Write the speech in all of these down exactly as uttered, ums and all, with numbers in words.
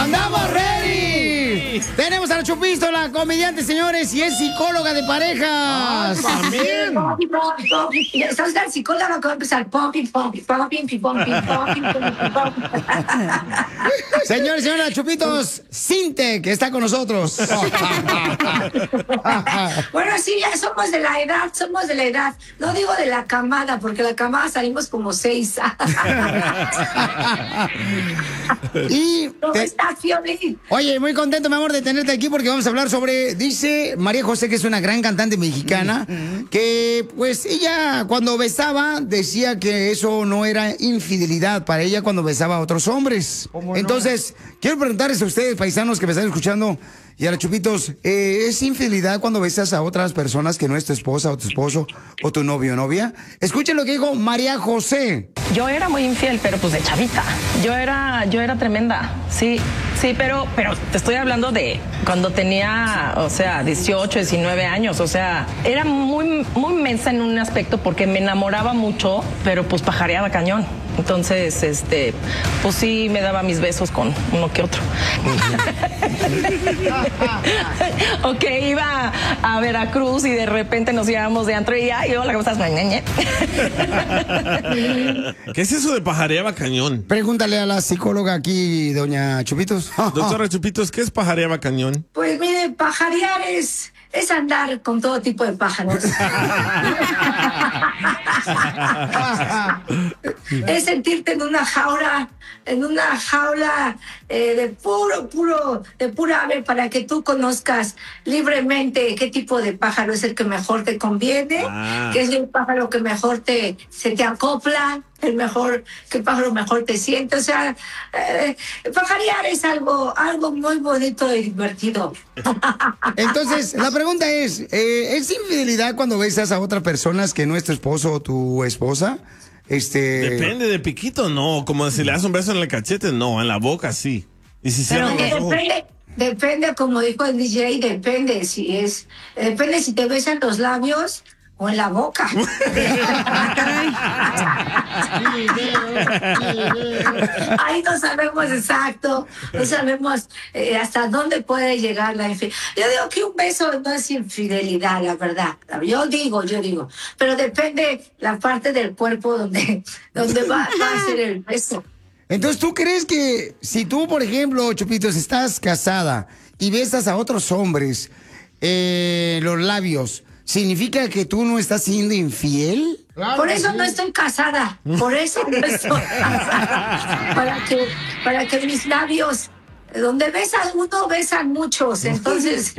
¡Andamos ready! Tenemos a la Chupito, la comediante, señores, y es psicóloga de parejas. Ah, también. Estás la psicóloga que va a empezar. Pomping, pomping, pomping, pomping, pomping, pomping. Señores, señoras, Chupitos, Sinte, que está con nosotros. Bueno, sí, ya somos de la edad, somos de la edad. No digo de la camada, porque la camada salimos como seis. Y ¿Cómo te... estás, Fioli? Oye, muy contento, mi amor, de tenerte aquí porque vamos a hablar sobre, dice María José, que es una gran cantante mexicana, que pues ella cuando besaba decía que eso no era infidelidad para ella cuando besaba a otros hombres. Entonces, no? quiero preguntarles a ustedes, paisanos que me están escuchando, y a los Chupitos, eh, ¿es infidelidad cuando besas a otras personas que no es tu esposa o tu esposo o tu novio o novia? Escuchen lo que dijo María José. Yo era muy infiel, pero pues de chavita. Yo era, yo era tremenda, sí, sí, pero, pero te estoy hablando de cuando tenía, o sea, dieciocho, diecinueve años, o sea, era muy, muy mensa en un aspecto porque me enamoraba mucho, pero pues pajareaba cañón. Entonces, este, pues sí me daba mis besos con uno que otro. O que iba a Veracruz y de repente nos íbamos de antro y ay, hola, ¿cómo estás? ¿Qué es eso de pajareaba cañón? Pregúntale a la psicóloga aquí, doña Chupitos. Doctora Chupitos, ¿qué es pajareaba cañón? Pues mire, pajarear es, es andar con todo tipo de pájaros. Es sentirte en una jaula, en una jaula eh, de puro, puro, de pura ave para que tú conozcas libremente qué tipo de pájaro es el que mejor te conviene, ah. qué es el pájaro que mejor te, se te acopla, el mejor, qué pájaro mejor te siente. O sea, eh, pajarear es algo, algo muy bonito y divertido. Entonces, la pregunta es, eh, ¿es infidelidad cuando besas a otras personas que no es tu esposo o tu esposa? Este... Depende de piquito, no. Como si le das un beso en el cachete, no. En la boca, sí. Y si Pero se que depende, depende, como dijo el D J, depende si es, depende si te besan los labios o en la boca. Ahí no sabemos exacto, no sabemos eh, hasta dónde puede llegar la infidelidad. Yo digo que un beso no es infidelidad, la verdad. Yo digo, yo digo. Pero depende la parte del cuerpo donde, donde va, va a ser el beso. Entonces, ¿tú crees que si tú, por ejemplo, Chupitos, estás casada y besas a otros hombres eh, los labios, ¿significa que tú no estás siendo infiel? Claro, por eso sí. No estoy casada, por eso no estoy casada. Para que, para que mis labios, donde besan uno, besan muchos, entonces,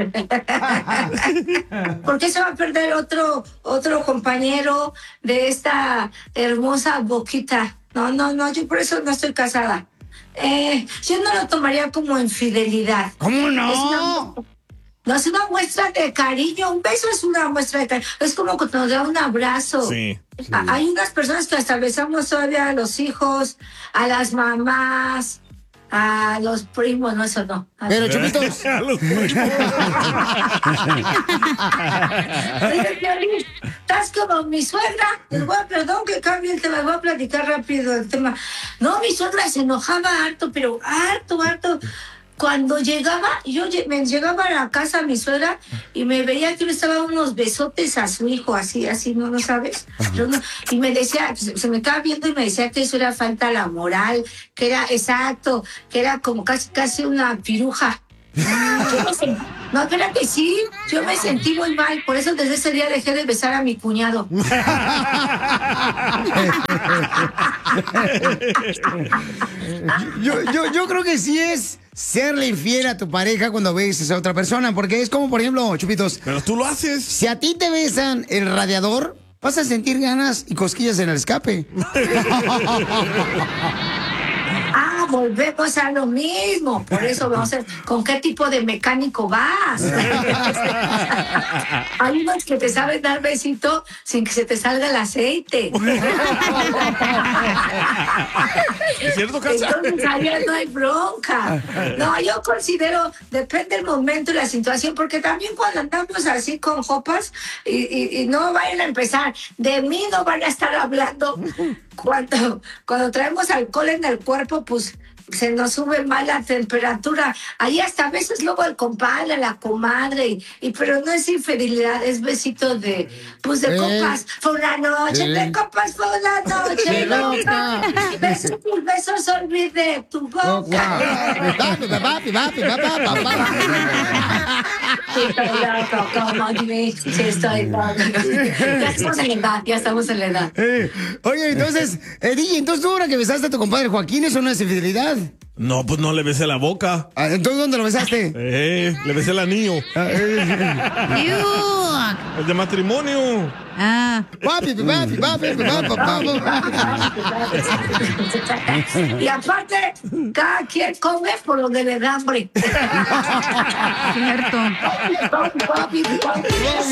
¿por qué se va a perder otro, otro compañero de esta hermosa boquita? No, no, no, yo por eso no estoy casada. Eh, yo no lo tomaría como infidelidad. ¿Cómo no? Es una, no es una muestra de cariño, un beso es una muestra de cariño. Es como cuando nos da un abrazo. Sí, sí. Hay unas personas que hasta besamos todavía a los hijos, a las mamás, a los primos, no, eso no. Pero Chupitos. A los primos. Estás como mi suegra. Les voy a, perdón que cambie el tema, les voy a platicar rápido el tema. No, mi suegra se enojaba harto, pero harto, harto. Cuando llegaba, yo me llegaba a la casa mi suegra y me veía que le estaba unos besotes a su hijo, así, así, ¿no, no sabes? Yo no, y me decía, se, se me estaba viendo y me decía que eso era falta a la moral, que era exacto, que era como casi, casi una piruja. Yo me sentí, no, espérate, sí, yo me sentí muy mal, por eso desde ese día dejé de besar a mi cuñado. yo, yo, yo creo que sí es serle infiel a tu pareja cuando beses a otra persona, porque es como, por ejemplo, Chupitos. Pero tú lo haces. Si a ti te besan el radiador, vas a sentir ganas y cosquillas en el escape. Ah, volvemos a lo mismo. Por eso vamos a ver con qué tipo de mecánico vas. Hay unos que te saben dar besito sin que se te salga el aceite. ¿Es cierto, Cacha? Entonces allá no hay bronca. No, yo considero, depende del momento y la situación, porque también cuando andamos así con jopas y, y, y no vayan a empezar, de mí no van a estar hablando. Cuando, cuando traemos alcohol en el cuerpo, pues se nos sube más la temperatura. Ahí hasta a veces luego el compadre, la comadre, y, y pero no es infidelidad, es besito de, pues de eh, copas. Fue una noche, eh, de copas fue una noche loca. Besos, tus besos, olvide tu boca. Papi, papi, papi, papi, papi. Sí, estoy loco, como Jimmy. Sí, estoy loco. Ya estamos en la edad, ya estamos en la edad. Eh, oye, entonces, eh, D J, entonces tú ahora que besaste a tu compadre Joaquín, ¿eso no es infidelidad? No, pues no le besé la boca. Ah, ¿entonces dónde lo besaste? Eh, le besé el anillo. El de matrimonio. Ah. Papi, papi, papi, papi, papi. Y aparte, cada quien come por lo que le da hambre. Cierto. Papi, papi, papi.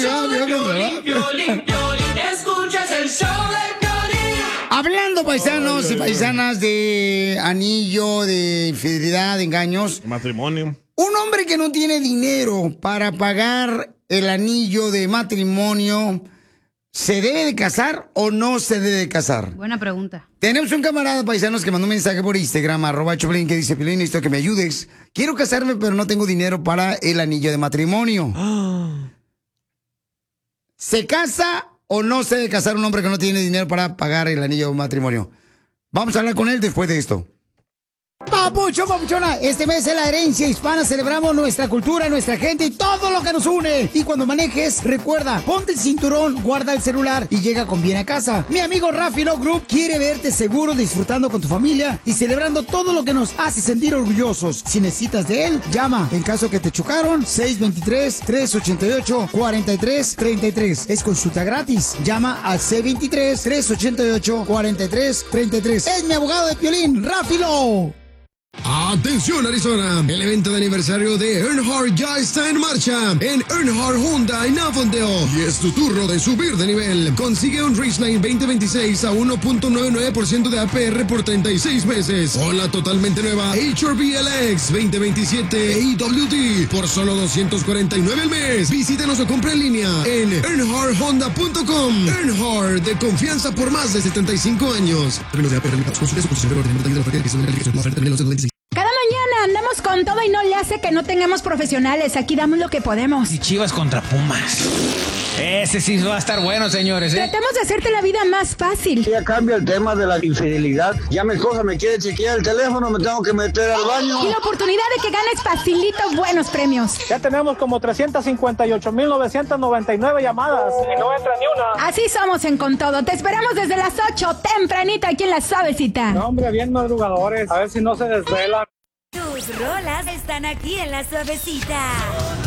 Escuchas el show de Piolín. Hablando, paisanos y paisanas, de anillo, de infidelidad, de engaños. Matrimonio. Un hombre que no tiene dinero para pagar el anillo de matrimonio, ¿se debe de casar o no se debe de casar? Buena pregunta. Tenemos un camarada, paisanos, que mandó un mensaje por Instagram, arroba Choplin, que dice: Piolín, necesito que me ayudes. Quiero casarme, pero no tengo dinero para el anillo de matrimonio. ¿Se casa o no se debe casar un hombre que no tiene dinero para pagar el anillo de matrimonio? Vamos a hablar con él después de esto. Papuchón, papuchona, este mes en la herencia hispana celebramos nuestra cultura, nuestra gente y todo lo que nos une. Y cuando manejes, recuerda, ponte el cinturón, guarda el celular y llega con bien a casa. Mi amigo Rafi Love Group quiere verte seguro, disfrutando con tu familia y celebrando todo lo que nos hace sentir orgullosos. Si necesitas de él, llama. En caso que te chocaron, seis dos tres, tres ocho ocho, cuatro tres tres tres. Es consulta gratis. Llama al seis dos tres, tres ocho ocho, cuatro tres tres tres. Es mi abogado de Piolín, Rafi Love. Atención Arizona, el evento de aniversario de Earnhardt ya está en marcha en Earnhardt Honda en Avondale y es tu turno de subir de nivel. Consigue un Ridgeline veinte veintiséis a uno punto noventa y nueve por ciento de A P R por treinta y seis meses o la totalmente nueva H R V L X veinte veintisiete A W D por solo doscientos cuarenta y nueve al mes. Visítenos o compre en línea en earnhardt honda punto com. Earnhardt, de confianza por más de setenta y cinco años. Términos de A P R limitados. Consulte su posición de orden de la oferta que se la oferta termina en los Cada mañana andamos con todo y no le hace que no tengamos profesionales. Aquí damos lo que podemos. Y Chivas contra Pumas. Ese sí va a estar bueno, señores, ¿eh? Tratamos de hacerte la vida más fácil. Ya cambia el tema de la infidelidad. Ya mi esposa me quiere chequear el teléfono, me tengo que meter al baño. Y la oportunidad de que ganes facilito buenos premios. Ya tenemos como trescientos cincuenta y ocho mil novecientos noventa y nueve llamadas y no entra ni una. Así somos en Con Todo. Te esperamos desde las ocho, tempranito, aquí en La Suavecita. No, hombre, bien madrugadores. A ver si no se desvelan. Tus rolas están aquí en La Suavecita.